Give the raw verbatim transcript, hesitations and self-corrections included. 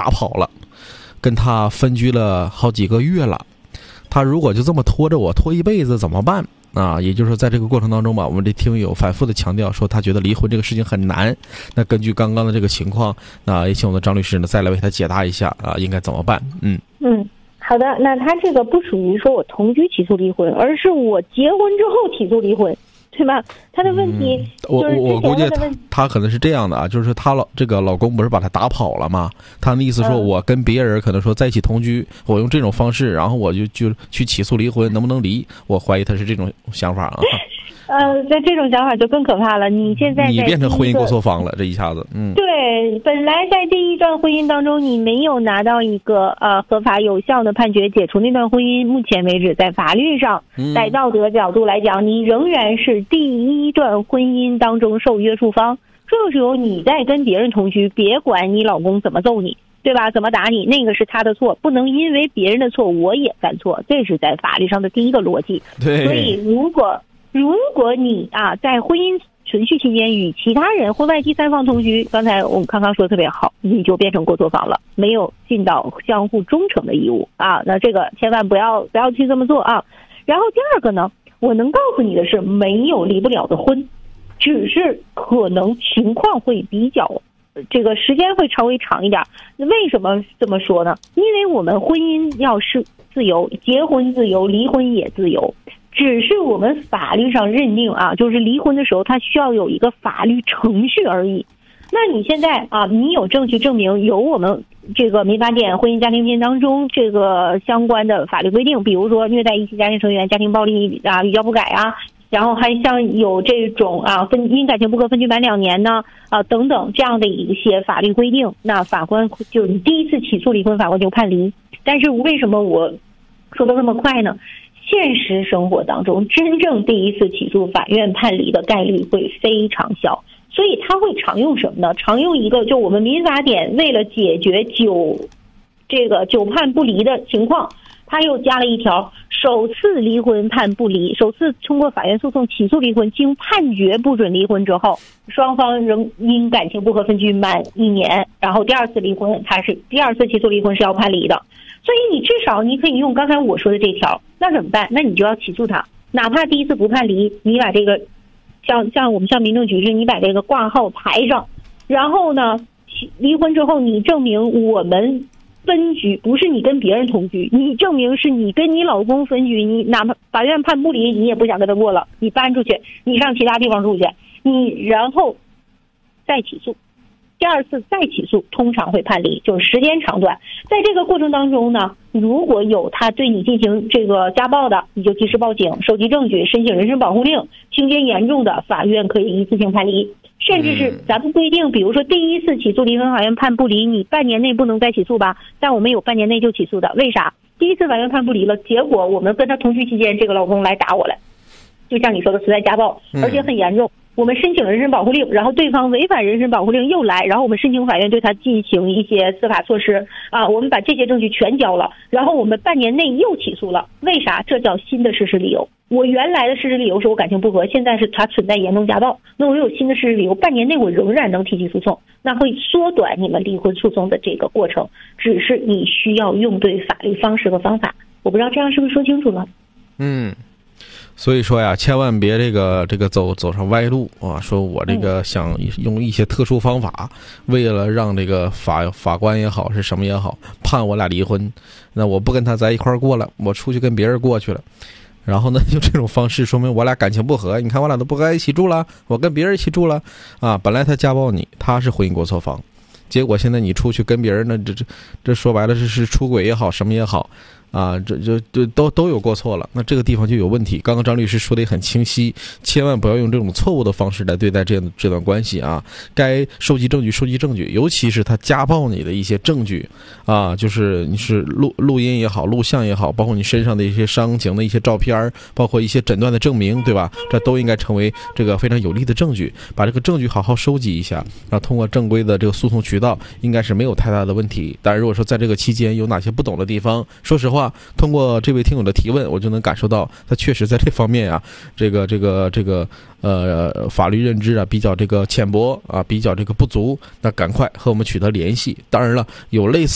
打跑了，跟他分居了好几个月了。他如果就这么拖着我拖一辈子怎么办啊？也就是说在这个过程当中吧，我们这听友反复的强调说他觉得离婚这个事情很难。那根据刚刚的这个情况，那也请我们的张律师呢再来为他解答一下啊，应该怎么办？嗯嗯，好的，那他这个不属于说我同居起诉离婚，而是我结婚之后起诉离婚，对吧？他的问题就是我我估计他他可能是这样的啊，就是他老这个老公不是把他打跑了吗？他的意思说我跟别人可能说在一起同居，我用这种方式，然后我就就去起诉离婚，能不能离？我怀疑他是这种想法啊。 呃，在这种想法就更可怕了。你现在在你变成婚姻过错方了，这一下子，嗯， 对，本来在第一段婚姻当中，你没有拿到一个呃合法有效的判决解除那段婚姻，目前为止在法律上，在道德角度来讲，你仍然是第一段婚姻当中受约束方。这个时候你在跟别人同居，别管你老公怎么揍你，对吧？怎么打你，那个是他的错，不能因为别人的错我也犯错，这是在法律上的第一个逻辑。 对， 所以如果如果你啊在婚姻存续期间与其他人婚外第三方同居，刚才我们刚刚说的特别好，你就变成过错方了，没有尽到相互忠诚的义务啊。那这个千万不要不要去这么做啊。然后第二个呢，我能告诉你的是，没有离不了的婚，只是可能情况会比较这个时间会稍微长一点。为什么这么说呢？因为我们婚姻要是自由，结婚自由，离婚也自由，只是我们法律上认定啊，就是离婚的时候它需要有一个法律程序而已。那你现在啊，你有证据证明有我们这个民法典婚姻家庭篇当中这个相关的法律规定，比如说虐待一起家庭成员、家庭暴力啊屡教不改啊，然后还像有这种啊分因感情不和分居满两年呢啊等等这样的一些法律规定，那法官就你第一次起诉离婚，法官就判离。但是为什么我说的这么快呢？现实生活当中，真正第一次起诉法院判离的概率会非常小，所以他会常用什么呢？常用一个，就我们民法典为了解决久这个久判不离的情况，他又加了一条：首次离婚判不离，首次通过法院诉讼起诉离婚，经判决不准离婚之后，双方仍因感情不和分居满一年，然后第二次离婚，他是第二次起诉离婚是要判离的。所以你至少你可以用刚才我说的这条，那怎么办？那你就要起诉他，哪怕第一次不判离，你把这个像像我们像民政局是，你把这个挂号排上，然后呢，离婚之后你证明我们分居，不是你跟别人同居，你证明是你跟你老公分居，你哪怕法院判不离，你也不想跟他过了，你搬出去，你上其他地方住去，你然后再起诉。第二次再起诉通常会判离，就是时间长短。在这个过程当中呢，如果有他对你进行这个家暴的，你就及时报警，收集证据，申请人身保护令。情节严重的，法院可以一次性判离，甚至是咱们规定，比如说第一次起诉离婚，法院判不离，你半年内不能再起诉吧？但我们有半年内就起诉的，为啥？第一次法院判不离了，结果我们跟他同居期间，这个老公来打我来，就像你说的存在家暴，而且很严重。我们申请人身保护令，然后对方违反人身保护令又来，然后我们申请法院对他进行一些司法措施啊，我们把这些证据全交了，然后我们半年内又起诉了，为啥？这叫新的事实理由。我原来的事实理由是我感情不和，现在是他存在严重家暴，那我有新的事实理由，半年内我仍然能提起诉讼，那会缩短你们离婚诉讼的这个过程，只是你需要用对法律方式和方法。我不知道这样是不是说清楚了？ 嗯。所以说呀，千万别这个这个走走上歪路啊！说我这个想用一些特殊方法，为了让这个法法官也好是什么也好判我俩离婚，那我不跟他在一块儿过了，我出去跟别人过去了，然后呢用这种方式说明我俩感情不和，你看我俩都不该一起住了，我跟别人一起住了啊！本来他家暴你，他是婚姻过错方，结果现在你出去跟别人呢，这这这说白了是是出轨也好，什么也好。啊，这这这都都有过错了，那这个地方就有问题。刚刚张律师说的也很清晰，千万不要用这种错误的方式来对待这样这段关系啊！该收集证据，收集证据，尤其是他家暴你的一些证据啊，就是你是录录音也好，录像也好，包括你身上的一些伤情的一些照片，包括一些诊断的证明，对吧？这都应该成为这个非常有力的证据，把这个证据好好收集一下，然后通过正规的这个诉讼渠道，应该是没有太大的问题。当然，如果说在这个期间有哪些不懂的地方，说实话。通过这位听友的提问，我就能感受到他确实在这方面啊，这个这个这个呃法律认知啊比较这个浅薄啊，比较这个不足。那赶快和我们取得联系。当然了，有类似